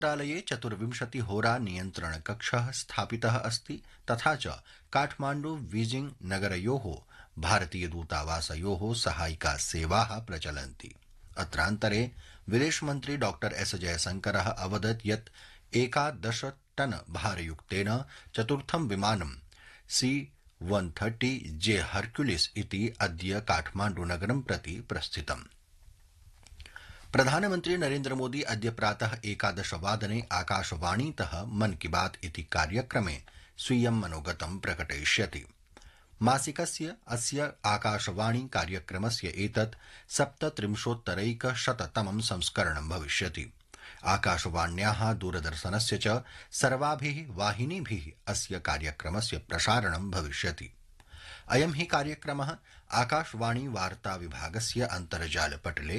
मंत्रालये 24 नियन्त्रणकक्षः स्थापितः अस्ति तथा च काठमाण्डु बीजिंग नगरयोः भारतीयदूतावासयोः सहायिका सेवाः प्रचलन्ति। अत्रान्तरे विदेशमन्त्री डॉ एस जयशंकरः अवदत् यत् 11 टन भारयुक्तेन चतुर्थं विमानं C-130J हर्क्युलिस् इति अद्य काठमाण्डुनगरं प्रति प्रस्थितम्। प्रधानमन्त्री नरेन्द्र मोदी अद्य प्रातः 11 वादने आकाशवाणीतः मन की बात इति कार्यक्रमे स्वीयं मनोगतं प्रकटयिष्यति। मासिकस्य अस्य आकाशवाणी कार्यक्रमस्य एतत् 37-तमं संस्करणं भविष्यति। आकाशवाण्याः दूरदर्शनस्य च सर्वाभिः वाहिनीभिः अस्य कार्यक्रमस्य प्रसारणं भविष्यति। अयं हि कार्यक्रमः आकाशवाणी वार्ता विभागस्य अन्तर्जालपटले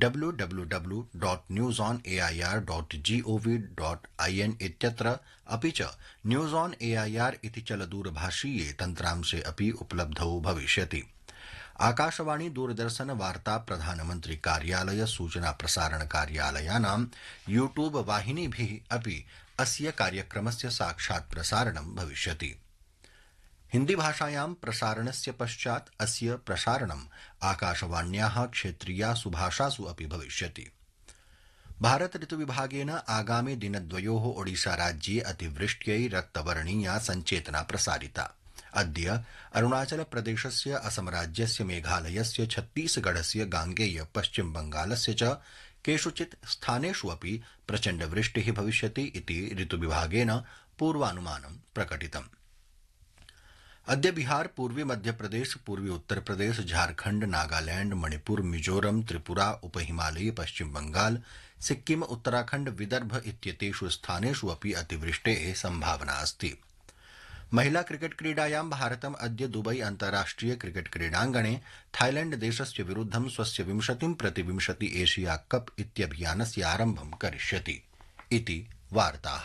www.newsonair.gov.in इत्यत्र अपि च न्यूज ऑन एआईआर इति चलदूरभाषीये तन्त्रांशे अपि उपलब्धौ भविष्यति। आकाशवाणी दूरदर्शन वार्ता प्रधानमन्त्री कार्यालय सूचना प्रसारण कार्यालयानां यूट्यूब वाहिनीभिः अपि अस्य कार्यक्रमस्य साक्षात् प्रसारणं भविष्यति। हिन्दी भाषायां प्रसारणस्य पश्चात् अस्य प्रसारणम् आकाशवाण्याः क्षेत्रीयासु भाषासु अपि भविष्यति। भारत ऋतुविभागेन आगामि दिनद्वयोः ओडिशा राज्ये अतिवृष्ट्यै रक्तवर्णीया सञ्चेतना प्रसारिता। अद्य अरुणाचल प्रदेशस्य असम राज्यस्य मेघालयस्य छत्तीसगढ़स्य गांगेय पश्चिम बंगालस्य च केषुचित् स्थानेषु अपि प्रचण्डवृष्टिः भविष्यति इति ऋतुविभागेन पूर्वानुमानं प्रकटितम्। अद्य बिहार, पूर्वी मध्यप्रदेश, पूर्वी उत्तर प्रदेश, झारखंड, नागालैंड, मणिपुर, मिजोरम, त्रिपुरा, उपहिमालयी पश्चिम बंगाल, सिक्किम, उत्तराखंड, विदर्भ इत्येतेषु स्थानेषु अपि अतिवृष्टेः संभावना अस्ति। महिला क्रिकेट क्रीडायां भारतम् अद्य दुबई अन्ताराष्ट्रिय क्रिकेट क्रीडाङ्गणे थाईलैंड देशस्य विरुद्धं स्वस्य 20-20 एशिया कप इत्यभियानस्य आरम्भं करिष्यति इति वार्ताः।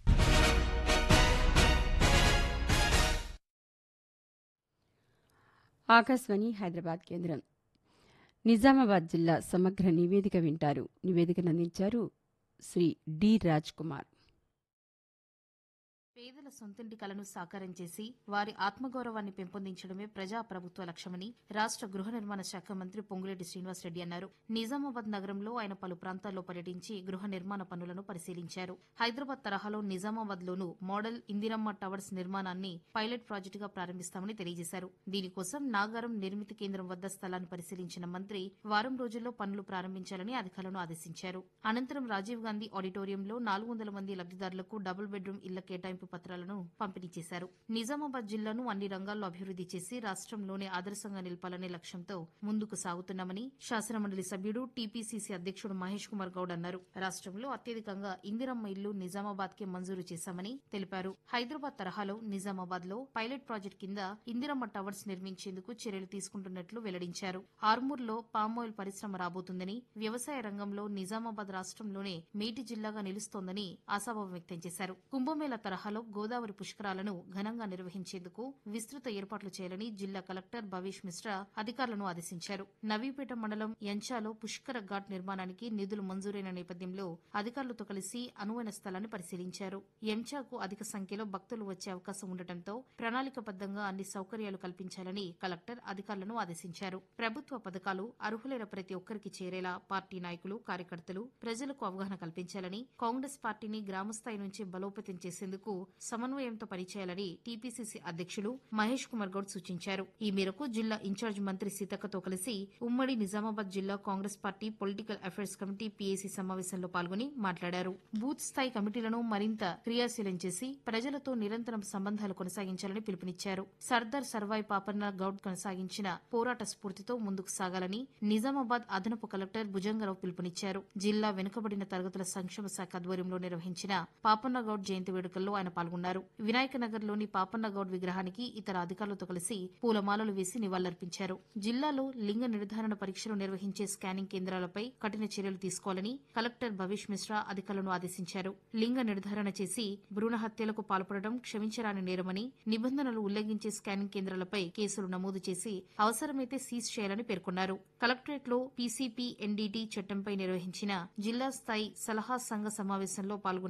ఆకాశవాణి హైదరాబాద్ కేంద్రం నిజామాబాద్ జిల్లా సమగ్ర నివేదిక వింటారు. నివేదికను అందించారు శ్రీ డి రాజ్ కుమార్. పేదల సొంతింటి కలను సాకారం చేసి వారి ఆత్మగౌరవాన్ని పెంపొందించడమే ప్రజాప్రభుత్వ లక్ష్యమని రాష్ట్ర గృహ నిర్మాణ శాఖ మంత్రి పొంగులేటి శ్రీనివాసరెడ్డి అన్నారు. నిజామాబాద్ నగరంలో ఆయన పలు ప్రాంతాల్లో పర్యటించి గృహ నిర్మాణ పనులను పరిశీలించారు. హైదరాబాద్ తరహాలో నిజామాబాద్ లోనూ మోడల్ ఇందిరమ్మ టవర్స్ నిర్మాణాన్ని పైలట్ ప్రాజెక్టుగా ప్రారంభిస్తామని తెలియజేశారు. దీనికోసం నాగారం నిర్మితి కేంద్రం వద్ద స్థలాన్ని పరిశీలించిన మంత్రి వారం రోజుల్లో పనులు ప్రారంభించాలని అధికారులను ఆదేశించారు. అనంతరం రాజీవ్ గాంధీ ఆడిటోరియంలో 400 మంది లబ్దిదారులకు డబుల్ బెడ్రూమ్ ఇళ్ల కేటాయింపు పత్రాలను పంపిణీ చేశారు. నిజామాబాద్ జిల్లాను అన్ని రంగాల్లో అభివృద్ది చేసి రాష్ట్రంలోనే ఆదర్శంగా నిలపాలనే లక్ష్యంతో ముందుకు సాగుతున్నామని శాసనమండలి సభ్యుడు టీపీసీసీ అధ్యక్షుడు మహేష్ కుమార్ గౌడ్ అన్నారు. రాష్ట్రంలో అత్యధికంగా ఇందిరమ్మ ఇళ్లు నిజామాబాద్ కే మంజూరు చేశామని తెలిపారు. హైదరాబాద్ తరహాలో నిజామాబాద్ లో పైలట్ ప్రాజెక్టు కింద ఇందిరమ్మ టవర్స్ నిర్మించేందుకు చర్యలు తీసుకుంటున్నట్లు వెల్లడించారు. ఆర్మూర్లో పామాయిల్ పరిశ్రమ రాబోతుందని, వ్యవసాయ రంగంలో నిజామాబాద్ రాష్ట్రంలోనే మేటి జిల్లాగా నిలుస్తోందని ఆశాభావం వ్యక్తం చేశారు. కుంభమేళా తరహాలో గోదావరి పుష్కరాలను ఘనంగా నిర్వహించేందుకు విస్తృత ఏర్పాట్లు చేయాలని జిల్లా కలెక్టర్ భవేష్ మిశ్రా అధికారులను ఆదేశించారు. నవీపేట మండలం యంచాలో పుష్కర ఘాట్ నిర్మాణానికి నిధులు మంజూరైన నేపథ్యంలో అధికారులతో కలిసి అనువైన స్థలాన్ని పరిశీలించారు. యంచాకు అధిక సంఖ్యలో భక్తులు వచ్చే అవకాశం ఉండటంతో ప్రణాళికబద్దంగా అన్ని సౌకర్యాలు కల్పించాలని కలెక్టర్ అధికారులను ఆదేశించారు. ప్రభుత్వ పథకాలు అర్హులైన ప్రతి ఒక్కరికి చేరేలా పార్టీ నాయకులు, కార్యకర్తలు ప్రజలకు అవగాహన కల్పించాలని, కాంగ్రెస్ పార్టీని గ్రామస్థాయి నుంచి బలోపేతం చేసేందుకు సమన్వయంతో పనిచేయాలని టీపీసీసీ అధ్యక్షులు మహేష్ కుమార్ గౌడ్ సూచించారు. ఈ మేరకు జిల్లా ఇన్ఛార్జ్ మంత్రి సీతక్కతో కలిసి ఉమ్మడి నిజామాబాద్ జిల్లా Congress party political affairs committee PAC సమావేశంలో పాల్గొని మాట్లాడారు. బూత్ స్థాయి కమిటీలను మరింత క్రియాశీలం చేసి ప్రజలతో నిరంతరం సంబంధాలు కొనసాగించాలని పిలుపునిచ్చారు. సర్దార్ సర్వాయి పాపన్న గౌడ్ కొనసాగించిన పోరాట స్ఫూర్తితో ముందుకు సాగాలని నిజామాబాద్ అదనపు కలెక్టర్ భుజంగరావు పిలుపునిచ్చారు. జిల్లా వెనుకబడిన తరగతుల సంక్షేమ శాఖ ఆధ్వర్యంలో నిర్వహించిన పాపన్న గౌడ్ జయంతి వేడుకల్లో ఆయన పాల్గొన్నారు. వినాయకనగర్లోని పాపన్నగౌడ్ విగ్రహానికి ఇతర అధికారులతో కలిసి పూలమాలలు వేసి నివాళులర్పించారు. జిల్లాలో లింగ నిర్ధారణ పరీక్షలు నిర్వహించే స్కానింగ్ కేంద్రాలపై కఠిన చర్యలు తీసుకోవాలని కలెక్టర్ భవేష్ మిశ్రా అధికారులను ఆదేశించారు. లింగ నిర్ధారణ చేసి భ్రూణ హత్యలకు పాల్పడడం క్షమించరాని నేరమని, నిబంధనలు ఉల్లంఘించే స్కానింగ్ కేంద్రాలపై కేసులు నమోదు చేసి అవసరమైతే సీజ్ చేయాలని పేర్కొన్నారు. కలెక్టరేట్లో పీసీపీ ఎన్డీటీ చట్టంపై నిర్వహించిన జిల్లా స్థాయి సలహా సంఘ సమావేశంలో పాల్గొన్న